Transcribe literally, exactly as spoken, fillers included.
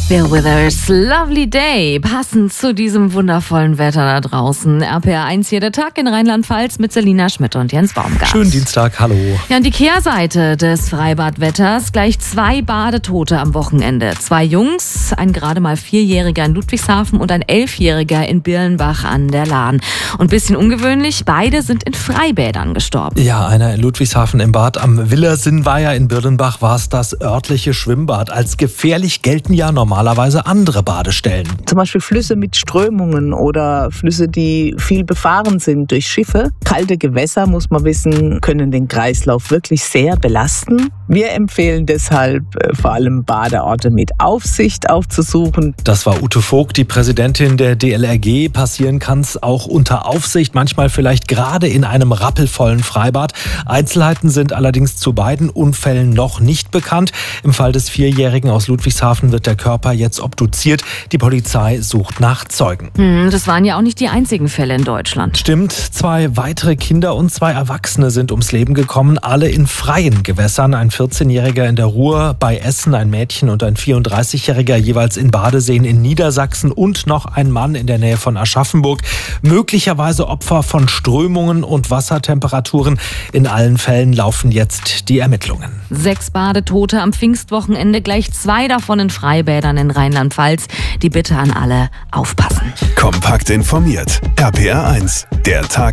Bill Withers, Lovely Day, passend zu diesem wundervollen Wetter da draußen. R P R eins hier, der Tag in Rheinland-Pfalz mit Selina Schmidt und Jens Baumgart. Schönen Dienstag, hallo. Ja, und die Kehrseite des Freibadwetters, gleich zwei Badetote am Wochenende. Zwei Jungs, ein gerade mal Vierjähriger in Ludwigshafen und ein Elfjähriger in Birlenbach an der Lahn. Und ein bisschen ungewöhnlich, beide sind in Freibädern gestorben. Ja, einer in Ludwigshafen im Bad am Willersinnweiher, in Birlenbach war es das örtliche Schwimmbad. Als gefährlich gelten ja normalerweise andere Badestellen. Zum Beispiel Flüsse mit Strömungen oder Flüsse, die viel befahren sind durch Schiffe. Kalte Gewässer, muss man wissen, können den Kreislauf wirklich sehr belasten. Wir empfehlen deshalb äh, vor allem Badeorte mit Aufsicht aufzusuchen. Das war Ute Vogt, die Präsidentin der D L R G. Passieren kann es auch unter Aufsicht, manchmal vielleicht gerade in einem rappelvollen Freibad. Einzelheiten sind allerdings zu beiden Unfällen noch nicht bekannt. Im Fall des Vierjährigen aus Ludwigshafen wird der Körper jetzt obduziert. Die Polizei sucht nach Zeugen. Hm, das waren ja auch nicht die einzigen Fälle in Deutschland. Stimmt, zwei weitere Kinder und zwei Erwachsene sind ums Leben gekommen, alle in freien Gewässern. Ein vierzehnjähriger in der Ruhr bei Essen, ein Mädchen und ein vierunddreißigjähriger jeweils in Badeseen in Niedersachsen und noch ein Mann in der Nähe von Aschaffenburg. Möglicherweise Opfer von Strömungen und Wassertemperaturen. In allen Fällen laufen jetzt die Ermittlungen. Sechs Badetote am Pfingstwochenende, gleich zwei davon in Freibädern in Rheinland-Pfalz. Die Bitte an alle: aufpassen. Kompakt informiert. R P R eins, der Tag